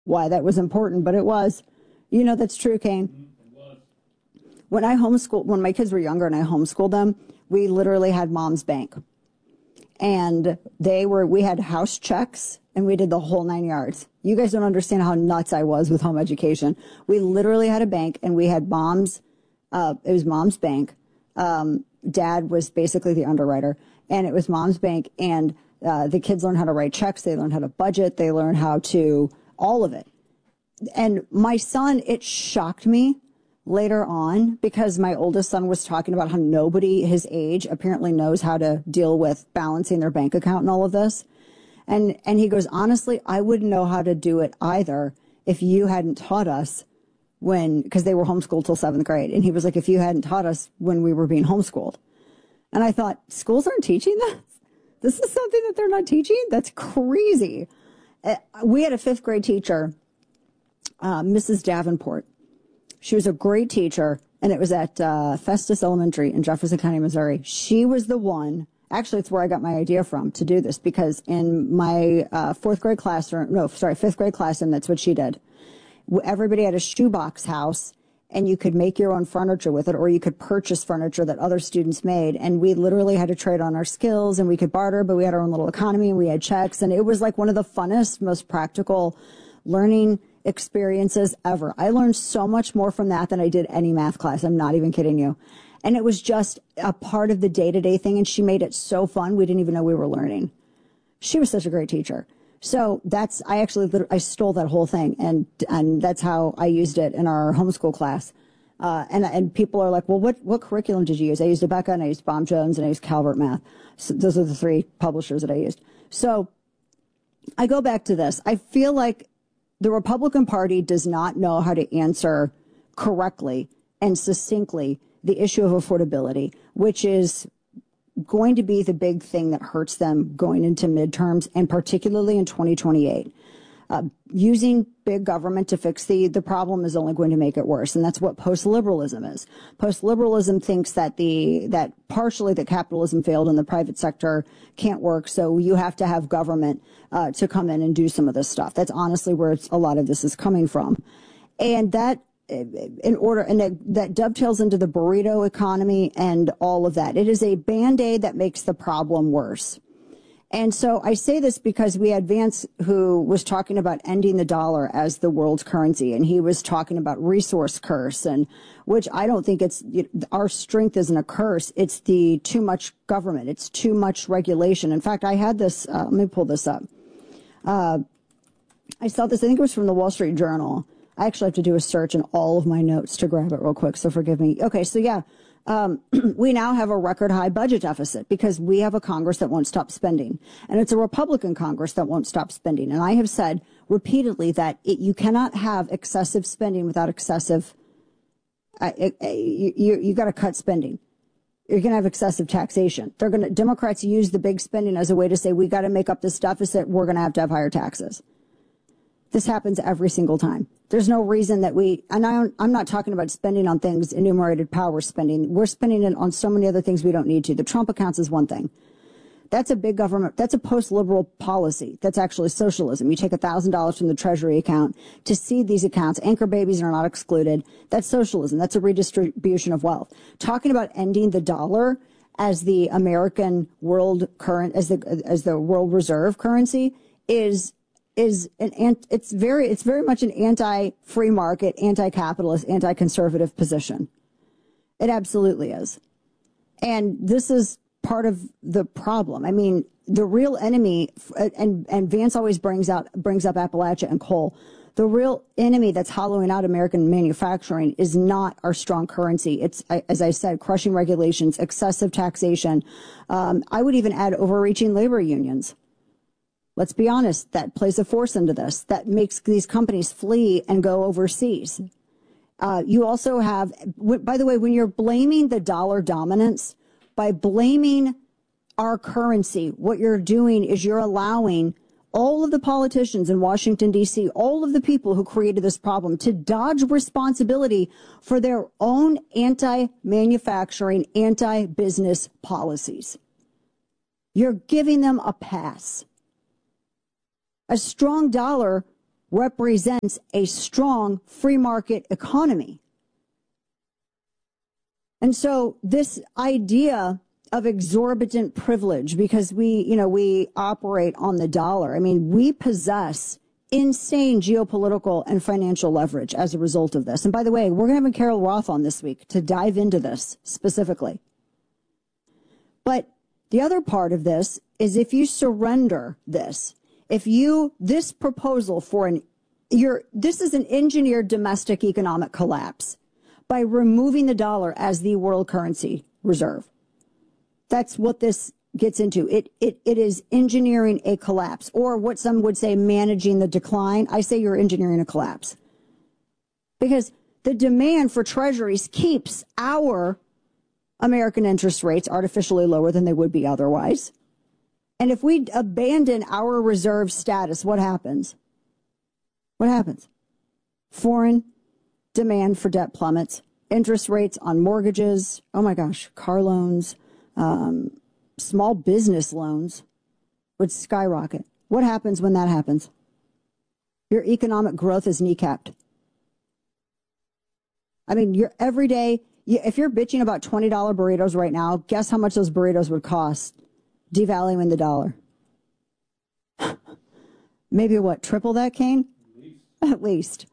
why that was important, but it was. You know, that's true, Kane. When when my kids were younger and I homeschooled them, we literally had mom's bank. And we had house checks and we did the whole 9 yards. You guys don't understand how nuts I was with home education. We literally had a bank and we had it was mom's bank. Dad was basically the underwriter and it was mom's bank. And the kids learned how to write checks. They learned how to budget. They learned how to all of it. And my son, it shocked me later on because my oldest son was talking about how nobody his age apparently knows how to deal with balancing their bank account and all of this. And he goes, honestly, I wouldn't know how to do it either if you hadn't taught us because they were homeschooled till 7th grade. And he was like, if you hadn't taught us when we were being homeschooled. And I thought, schools aren't teaching this? This is something that they're not teaching? That's crazy. We had a 5th grade teacher, Mrs. Davenport. She was a great teacher, and it was at Festus Elementary in Jefferson County, Missouri. She was the one, actually it's where I got my idea from to do this, because in my 5th grade classroom, that's what she did. Everybody had a shoebox house, and you could make your own furniture with it, or you could purchase furniture that other students made, and we literally had to trade on our skills, and we could barter, but we had our own little economy, and we had checks, and it was like one of the funnest, most practical learning experiences ever. I learned so much more from that than I did any math class. I'm not even kidding you. And it was just a part of the day-to-day thing, and she made it so fun. We didn't even know we were learning. She was such a great teacher. So I stole that whole thing, and that's how I used it in our homeschool class. And people are like, well, what curriculum did you use? I used Abeka, and I used Baum Jones, and I used Calvert Math. So those are the 3 publishers that I used. So I go back to this. I feel like the Republican Party does not know how to answer correctly and succinctly the issue of affordability, which is going to be the big thing that hurts them going into midterms, and particularly in 2028. Using big government to fix the problem is only going to make it worse, and that's what post-liberalism is. Post-liberalism thinks that partially that capitalism failed and the private sector can't work, so you have to have government to come in and do some of this stuff. That's honestly where a lot of this is coming from, and that dovetails into the burrito economy and all of that. It is a Band-Aid that makes the problem worse. And so I say this because we had Vance, who was talking about ending the dollar as the world's currency, and he was talking about resource curse, and which I don't think our strength isn't a curse. It's the too much government. It's too much regulation. In fact, I had this, let me pull this up. I saw this, I think it was from the Wall Street Journal. I actually have to do a search in all of my notes to grab it real quick, so forgive me. Okay, so yeah. We now have a record high budget deficit because we have a Congress that won't stop spending, and it's a Republican Congress that won't stop spending. And I have said repeatedly that you cannot have excessive spending without excessive. You got to cut spending. You're going to have excessive taxation. Democrats use the big spending as a way to say we got to make up this deficit. We're going to have higher taxes. This happens every single time. There's no reason that I'm not talking about spending on things, enumerated power spending. We're spending it on so many other things we don't need to. The Trump accounts is one thing. That's a big government. That's a post-liberal policy. That's actually socialism. You take $1,000 from the Treasury account to seed these accounts. Anchor babies are not excluded. That's socialism. That's a redistribution of wealth. Talking about ending the dollar as the American world as the world reserve currency it's very much an anti-free market, anti-capitalist, anti-conservative position. It absolutely is. And this is part of the problem. I mean, the real enemy, and Vance always brings up Appalachia and coal. The real enemy that's hollowing out American manufacturing is not our strong currency. It's, as I said, crushing regulations, excessive taxation. I would even add overreaching labor unions. Let's be honest, that plays a force into this. That makes these companies flee and go overseas. You also have, by the way, when you're blaming the dollar dominance, by blaming our currency, what you're doing is you're allowing all of the politicians in Washington, D.C., all of the people who created this problem to dodge responsibility for their own anti-manufacturing, anti-business policies. You're giving them a pass. A strong dollar represents a strong free market economy. And so this idea of exorbitant privilege, because we operate on the dollar. I mean, we possess insane geopolitical and financial leverage as a result of this. And by the way, we're going to have Carol Roth on this week to dive into this specifically. But the other part of this is if you surrender this, this proposal this is an engineered domestic economic collapse by removing the dollar as the world currency reserve. That's what this gets into. It is engineering a collapse, or what some would say managing the decline. I say you're engineering a collapse because the demand for treasuries keeps our American interest rates artificially lower than they would be otherwise. And if we abandon our reserve status, what happens? What happens? Foreign demand for debt plummets. Interest rates on mortgages, oh my gosh, car loans, small business loans would skyrocket. What happens when that happens? Your economic growth is kneecapped. I mean, your everyday, if you're bitching about $20 burritos right now, guess how much those burritos would cost devaluing the dollar? Maybe what, triple that, Kane? At least.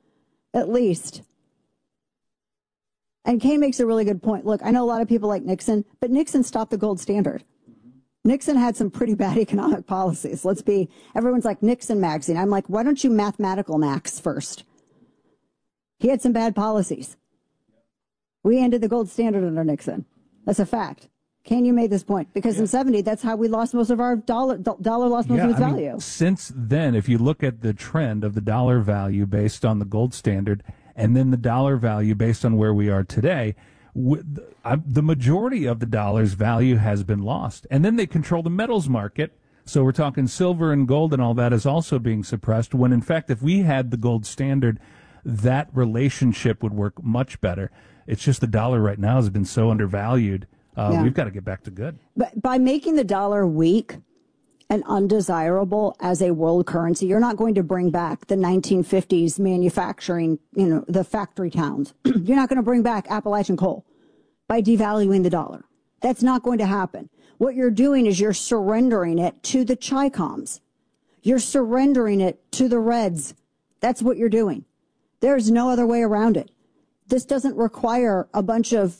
And Kane makes a really good point. Look, I know a lot of people like Nixon, but Nixon stopped the gold standard. Nixon had some pretty bad economic policies. Everyone's like Nixon magazine. I'm like, why don't you mathematical max first? He had some bad policies. We ended the gold standard under Nixon. That's a fact. Kane, you made this point. Because in 70, that's how we lost most of our dollar lost most of its value. Since then, if you look at the trend of the dollar value based on the gold standard, and then the dollar value based on where we are today, the majority of the dollar's value has been lost. And then they control the metals market. So we're talking silver and gold and all that is also being suppressed, when in fact, if we had the gold standard, that relationship would work much better. It's just the dollar right now has been so undervalued. We've got to get back to good. But by making the dollar weak and undesirable as a world currency, you're not going to bring back the 1950s manufacturing, the factory towns. You're not going to bring back Appalachian coal by devaluing the dollar. That's not going to happen. What you're doing is you're surrendering it to the Chi-Coms. You're surrendering it to the Reds. That's what you're doing. There's no other way around it. This doesn't require a bunch of,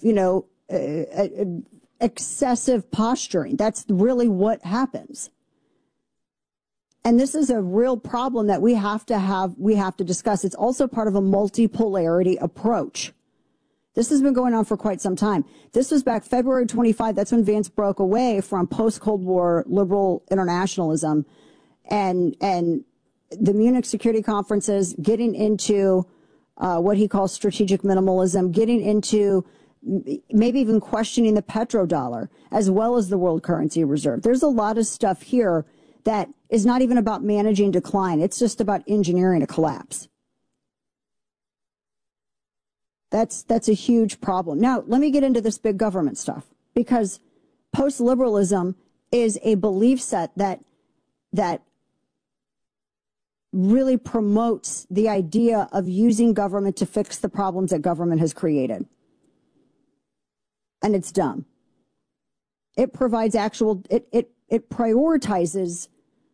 excessive posturing. That's really what happens. And this is a real problem that we have to discuss. It's also part of a multipolarity approach. This has been going on for quite some time. This was back February 25. That's when Vance broke away from post-Cold War liberal internationalism and the Munich Security Conferences, getting into what he calls strategic minimalism, getting into maybe even questioning the petrodollar as well as the world currency reserve. There's a lot of stuff here that is not even about managing decline. It's just about engineering a collapse. That's a huge problem. Now, let me get into this big government stuff, because post-liberalism is a belief set that really promotes the idea of using government to fix the problems that government has created. And it's dumb. It provides it prioritizes,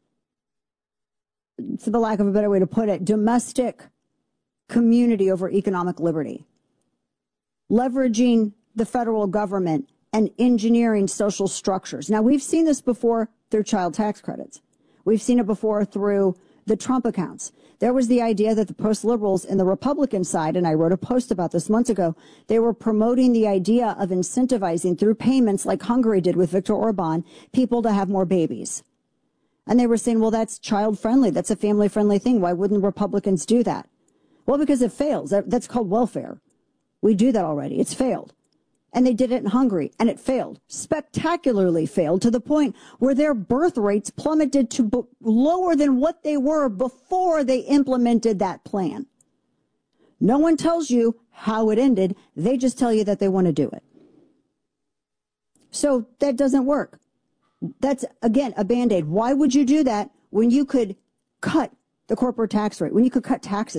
for the lack of a better way to put it, domestic community over economic liberty. Leveraging the federal government and engineering social structures. Now, we've seen this before through child tax credits. We've seen it before through the Trump accounts. There was the idea that the post-liberals in the Republican side, and I wrote a post about this months ago, they were promoting the idea of incentivizing through payments like Hungary did with Viktor Orban, people to have more babies. And they were saying, well, that's child-friendly. That's a family-friendly thing. Why wouldn't Republicans do that? Well, because it fails. That's called welfare. We do that already. It's failed. And they did it in Hungary, and it failed. Spectacularly failed, to the point where their birth rates plummeted to lower than what they were before they implemented that plan. No one tells you how it ended. They just tell you that they want to do it. So that doesn't work. That's, again, a Band-Aid. Why would you do that when you could cut the corporate tax rate when you could cut taxes